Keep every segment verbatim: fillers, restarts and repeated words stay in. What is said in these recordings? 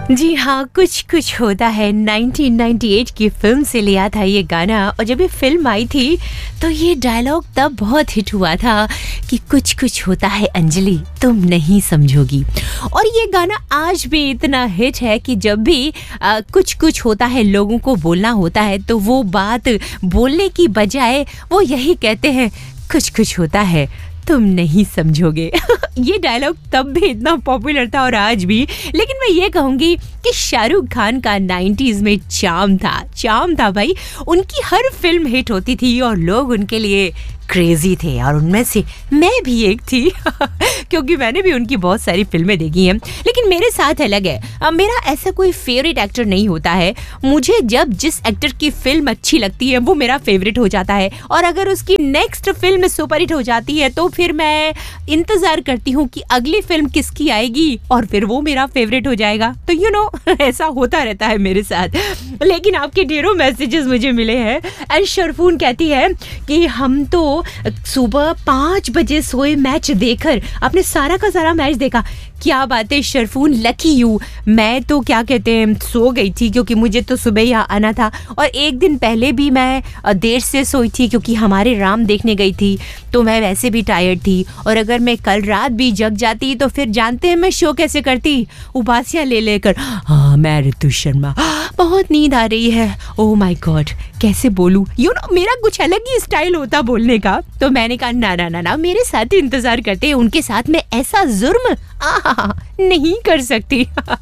जी हाँ, कुछ कुछ होता है नाइनटीन नाइंटी एट की फिल्म से लिया था ये गाना। और जब ये फिल्म आई थी तो ये डायलॉग तब बहुत हिट हुआ था कि कुछ कुछ होता है अंजलि, तुम नहीं समझोगी। और ये गाना आज भी इतना हिट है कि जब भी आ, कुछ कुछ होता है लोगों को बोलना होता है तो वो बात बोलने की बजाय वो यही कहते हैं, कुछ कुछ होता है तुम नहीं समझोगे। ये डायलॉग तब भी इतना पॉपुलर था और आज भी। लेकिन मैं ये कहूँगी कि शाहरुख खान का नाइंटीज़ में चार्म था, चार्म था भाई। उनकी हर फिल्म हिट होती थी और लोग उनके लिए क्रेजी थे और उनमें से मैं भी एक थी क्योंकि मैंने भी उनकी बहुत सारी फिल्में देखी हैं। लेकिन मेरे साथ अलग है, अब मेरा ऐसा कोई फेवरेट एक्टर नहीं होता है। मुझे जब जिस एक्टर की फिल्म अच्छी लगती है वो मेरा फेवरेट हो जाता है और अगर उसकी नेक्स्ट फिल्म सुपरहिट हो जाती है तो फिर मैं इंतजार करती हूँ कि अगली फिल्म किसकी आएगी और फिर वो मेरा फेवरेट हो जाएगा। तो यू नो ऐसा होता रहता है मेरे साथ। लेकिन आपके ढेरों मैसेजेस मुझे मिले हैं एंड शरफून कहती है कि हम तो सुबह पाँच बजे सोए मैच देखकर आपने सारा का सारा मैच देखा। क्या बात है शरफून, लकी यू। मैं तो क्या कहते हैं सो गई थी क्योंकि मुझे तो सुबह यहाँ आना था और एक दिन पहले भी मैं देर से सोई थी क्योंकि हमारे राम देखने गई थी तो मैं वैसे भी टायर्ड थी। और अगर मैं कल रात भी जग जाती तो फिर जानते हैं मैं शो कैसे करती, उबासियाँ ले लेकर। हाँ मैं ऋतु शर्मा, बहुत नींद आ रही है, ओह माय गॉड कैसे बोलूँ, यू नो मेरा कुछ अलग ही स्टाइल होता बोलने का। तो मैंने कहा ना ना ना ना मेरे साथ ही इंतजार करते हैं, उनके साथ मैं ऐसा जुर्म आ नहीं कर सकती।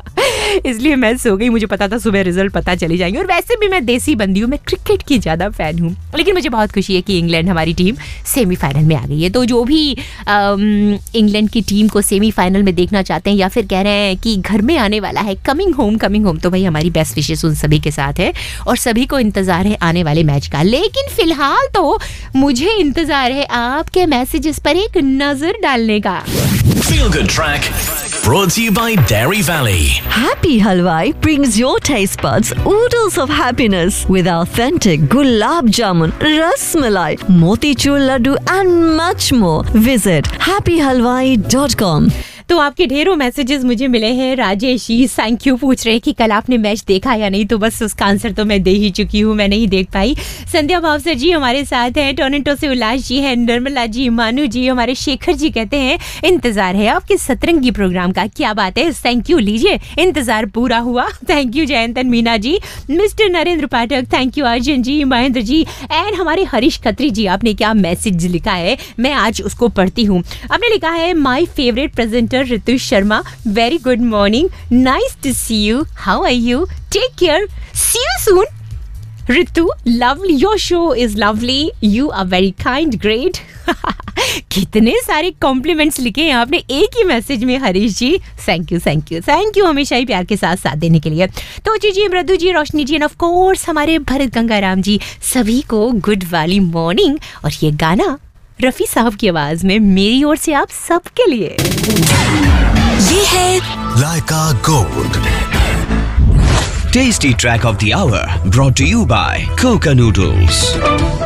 इसलिए मैं सो गई। मुझे पता था सुबह रिजल्ट पता चली जाएंगे और वैसे भी मैं देसी बंदी हूँ, मैं क्रिकेट की ज़्यादा फैन हूँ। लेकिन मुझे बहुत खुशी है कि इंग्लैंड हमारी टीम सेमीफाइनल में आ गई है। तो जो भी इंग्लैंड की टीम को सेमीफाइनल में देखना चाहते हैं या फिर कह रहे हैं कि घर में आने वाला है, कमिंग होम कमिंग होम, तो भाई हमारी बेस्ट विशेस उन सभी के साथ है और सभी को इंतज़ार है आने वाले मैच का। लेकिन फिलहाल तो मुझे इंतज़ार है आपके मैसेजेस पर एक नज़र डालने का। Feel Good Track brought to you by Dairy Valley. Happy Halwai brings your taste buds oodles of happiness with authentic gulab jamun, ras malai, motichur laddu and much more. Visit happy halwai dot com. तो आपके ढेरों messages मुझे मिले हैं। Rajesh ji thank you पूछ रहे हैं कि कल आपने मैच देखा या नहीं, तो बस उसका आंसर तो मैं दे ही चुकी हूँ, मैं नहीं देख पाई। संध्या भावसर जी हमारे साथ हैं, टोरंटो से उल्लास जी हैं, निर्मला जी, मानू जी, हमारे शेखर जी कहते हैं इंतजार है आपके सतरंगी प्रोग्राम का। क्या बात है, थैंक यू, लीजिए इंतजार पूरा हुआ। Thank you Jayantan Meena ji, mister Narendra Pathak, thank you Arjun ji, Mahendra ji and हमारे हरीश खत्री जी। आपने क्या मैसेज लिखा है मैं आज उसको पढ़ती हूँ। आपने लिखा है my favourite presenter Ritu Sharma, very good morning, nice to C you, how are you, take care, C you soon. Ritu, lovely, your show is lovely, you are very kind, great. कितने सारे कॉम्प्लीमेंट्स लिखे हैं आपने एक ही message में हरीश जी, thank you thank you thank you हमेशा ही प्यार के साथ साथ देने के लिए। तो जी जी, मृदु जी, रोशनी जी एंड ऑफ कोर्स हमारे भरत गंगाराम जी, सभी को गुड वाली मॉर्निंग। और ये गाना रफी साहब की आवाज में मेरी ओर से आप सबके लिए। ये है Laika Gold. Tasty Track of the Hour brought to you by Coca Noodles.